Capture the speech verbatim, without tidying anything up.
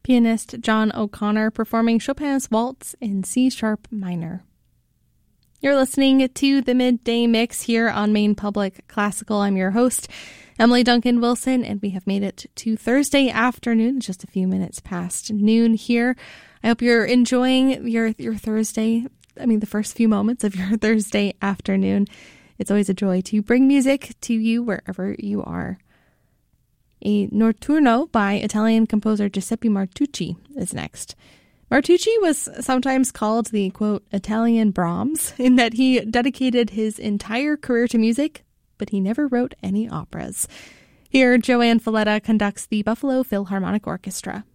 Pianist John O'Connor performing Chopin's Waltz in C-sharp minor. You're listening to the Midday Mix here on Maine Public Classical. I'm your host, Emily Duncan Wilson, and we have made it to Thursday afternoon, just a few minutes past noon here. I hope you're enjoying your, your Thursday, I mean the first few moments of your Thursday afternoon. It's always a joy to bring music to you wherever you are. A Notturno by Italian composer Giuseppe Martucci is next. Martucci was sometimes called the, quote, Italian Brahms, in that he dedicated his entire career to music, but he never wrote any operas. Here, Joanne Falletta conducts the Buffalo Philharmonic Orchestra.